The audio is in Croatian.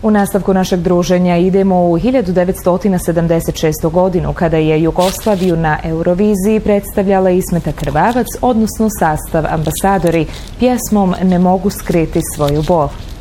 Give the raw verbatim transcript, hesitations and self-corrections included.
U nastavku našeg druženja idemo u hiljadu devetsto sedamdeset šestu. godinu, kada je Jugoslaviju na Euroviziji predstavljala Ismeta Krvavac, odnosno sastav Ambasadori, pjesmom Ne mogu skriti svoju bol.